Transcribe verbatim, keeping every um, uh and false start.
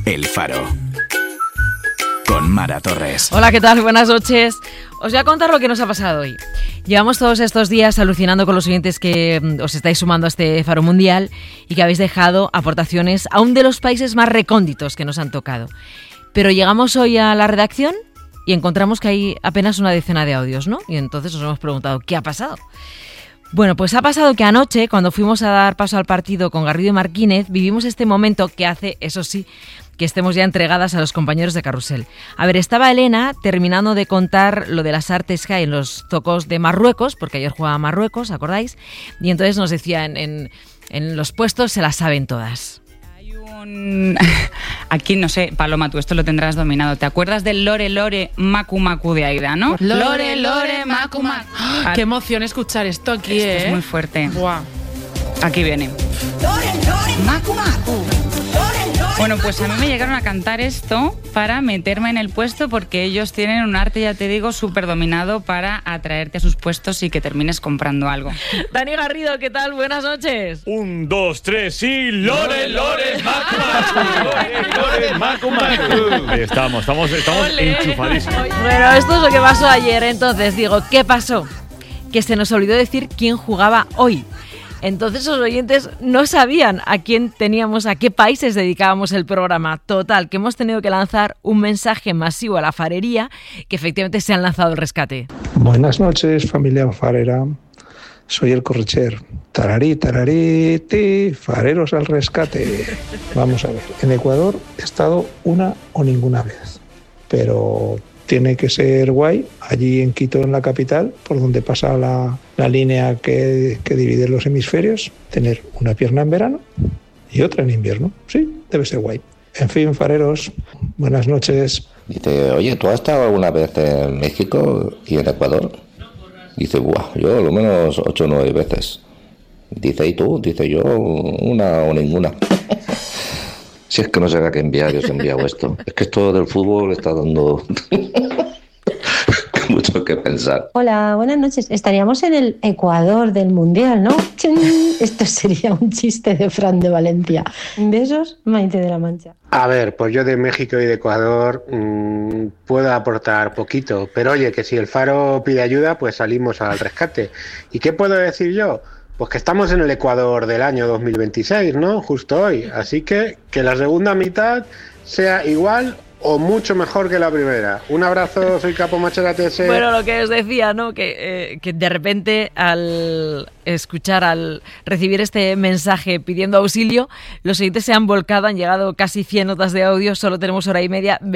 El Faro. Con Mara Torres. Hola, ¿qué tal? Buenas noches. Os voy a contar lo que nos ha pasado hoy. Llevamos todos estos días alucinando con los oyentes que os estáis sumando a este Faro Mundial y que habéis dejado aportaciones a uno de los países más recónditos que nos han tocado. Pero llegamos hoy a la redacción y encontramos que hay apenas una decena de audios, ¿no? Y entonces nos hemos preguntado, ¿qué ha pasado? Bueno, pues ha pasado que anoche, cuando fuimos a dar paso al partido con Garrido y Marquínez, vivimos este momento que hace, eso sí, que estemos ya entregadas a los compañeros de Carrusel. A ver, estaba Elena terminando de contar lo de las artes que hay en los zocos de Marruecos, porque ayer jugaba Marruecos, ¿acordáis? Y entonces nos decía, en, en, en los puestos se las saben todas. Aquí, no sé, Paloma, tú esto lo tendrás dominado. ¿Te acuerdas del Lore Lore Macu Macu de Aida, no? Lore Lore Macu Macu. ¡Oh, qué emoción escuchar esto aquí, esto eh! Es muy fuerte. Wow. Aquí viene. Lore Lore Macu Macu. Bueno, pues a mí me llegaron a cantar esto para meterme en el puesto, porque ellos tienen un arte, ya te digo, súper dominado para atraerte a sus puestos y que termines comprando algo. Dani Garrido, ¿qué tal? Buenas noches. Un, dos, tres y... ¡Lore, Lore, Macu Macu! ¡Lore, Lore, Macu Macu! Ahí estamos, estamos, estamos enchufadísimos. Bueno, esto es lo que pasó ayer. Entonces, digo, ¿qué pasó? Que se nos olvidó decir quién jugaba hoy. Entonces los oyentes no sabían a quién teníamos, a qué países dedicábamos el programa. Total, que hemos tenido que lanzar un mensaje masivo a la farería, que efectivamente se han lanzado el rescate. Buenas noches, familia farera. Soy el Correcher. Tararí, tararí, ti, fareros al rescate. Vamos a ver, en Ecuador he estado una o ninguna vez, pero tiene que ser guay, allí en Quito, en la capital, por donde pasa la, la línea que, que divide los hemisferios, tener una pierna en verano y otra en invierno. Sí, debe ser guay. En fin, fareros, buenas noches. Dice, oye, ¿tú has estado alguna vez en México y en Ecuador? Dice, buah, yo lo menos ocho o nueve veces. Dice, ¿y tú? Dice, yo una o ninguna. Si es que no sé a qué enviar, yo os he enviado esto. Es que esto del fútbol está dando mucho que pensar. Hola, buenas noches. Estaríamos en el Ecuador del Mundial, ¿no? Esto sería un chiste de Fran de Valencia. Besos, Maite de la Mancha. A ver, pues yo de México y de Ecuador mmm, puedo aportar poquito. Pero oye, que si el Faro pide ayuda, pues salimos al rescate. ¿Y qué puedo decir yo? Pues que estamos en el Ecuador del año dos mil veintiséis, ¿no? Justo hoy. Así que que la segunda mitad sea igual o mucho mejor que la primera. Un abrazo, soy Capo Machera T S. Bueno, lo que os decía, ¿no? Que, eh, que de repente al escuchar, al recibir este mensaje pidiendo auxilio, los oyentes se han volcado, han llegado casi cien notas de audio, solo tenemos hora y media.